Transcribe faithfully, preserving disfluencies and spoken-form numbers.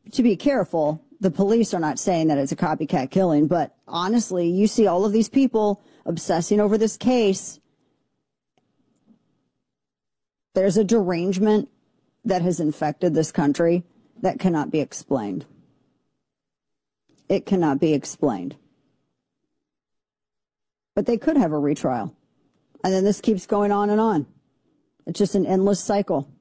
to be careful, the police are not saying that it's a copycat killing, but honestly, you see all of these people obsessing over this case. There's a derangement that has infected this country that cannot be explained. It cannot be explained. But they could have a retrial. And then this keeps going on and on. It's just an endless cycle.